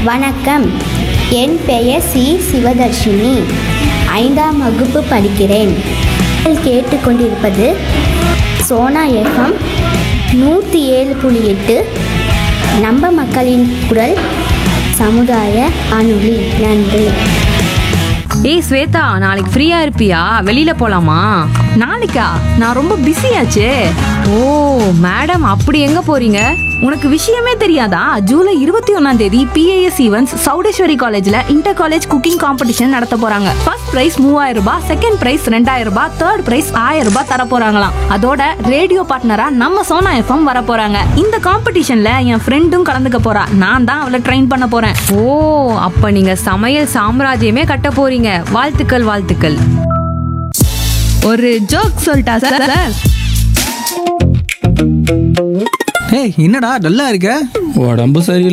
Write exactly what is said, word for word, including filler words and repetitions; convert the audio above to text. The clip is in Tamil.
வணக்கம், என் பெயர் சி சிவதர்ஷினி. ஐந்தாம் வகுப்பு படிக்கிறேன். நீங்கள் கேட்டுக்கொண்டிருப்பது சோனா எஃப்எம் நூற்றி ஏழு புள்ளி எட்டு, நம்ம மக்களின் குரல், சமுதாய வானொலி. நன்றி. ஏய் ஸ்வேதா, நாளைக்கு ஃப்ரீயா இருப்பியா? வெளியில போலாமா? நாளைக்கா? நான் ரொம்ப பிஸியாச்சே. ஓ மேடம், அப்படி எங்க போறீங்க? உனக்கு விஷயமே தெரியாதா? ஜூலை இருபத்தி ஒன்னாம் தேதி பிஏஎஸ் ஈவென்ட்ஸ் சௌடேஸ்வரி காலேஜ்ல இன்டர் காலேஜ் குக்கிங் காம்படிஷன் நடத்த போறாங்க. ஃபர்ஸ்ட் பிரைஸ் மூவாயிரம் ரூபாய், செகண்ட் பிரைஸ் ரெண்டாயிரம் ரூபாய், தேர்ட் பிரைஸ் ஆயிரம் ரூபாய் தர போறாங்களாம். அதோட ரேடியோ பார்ட்னரா நம்ம சோனா எஃப்எம் வர போறாங்க. இந்த காம்படிஷன்ல என் ஃப்ரெண்டும் கலந்துக்க போறா. நான் தான் அவளை ட்ரெயின் பண்ண போறேன். ஓ, அப்ப நீங்க சமையல் சாம்ராஜ்யமே கட்ட போறீங்க. வாழ்த்துக்கள் வாழ்த்துக்கள். ஒரு ஜோக் சொல்லிட்டா சார்? ஏய், என்னடா டல்லா இருக்க? உடம்பு சரியில்லை.